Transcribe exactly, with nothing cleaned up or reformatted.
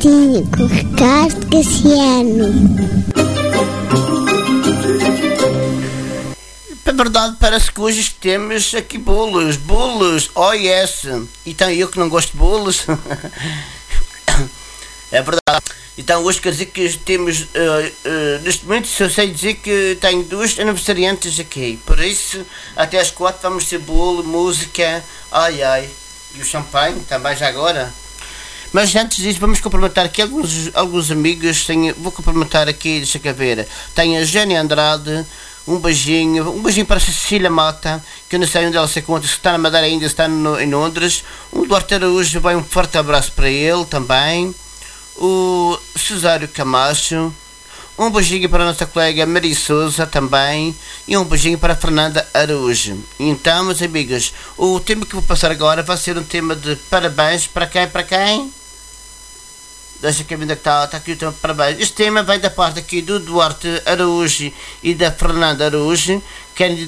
Martinho, com Ricardo Cassiano. É verdade, parece que hoje temos aqui bolos, bolos, oh yes, então eu que não gosto de bolos. É verdade. Então hoje quer dizer que temos, uh, uh, neste momento só sei dizer que tenho dois aniversariantes aqui, por isso até às quatro vamos ter bolo, música, ai ai, e o champanhe também já agora. Mas antes disso vamos cumprimentar aqui alguns, alguns amigos, tenho, vou cumprimentar aqui, deixa cá ver, tenho a Jane Andrade, um beijinho, um beijinho para a Cecília Mata, que eu não sei onde ela se encontra, se está na Madeira ainda, se está no, em Londres, o Duarte Araújo, vai um forte abraço para ele também, o Cesário Camacho, um beijinho para a nossa colega Maria Souza também, e um beijinho para a Fernanda Araújo. Então, meus amigos, o tema que vou passar agora vai ser um tema de parabéns para quem, para quem? Deixa que ainda está, está aqui o tema, parabéns. Este tema vem da parte aqui do Duarte Araújo e da Fernanda Araújo, querem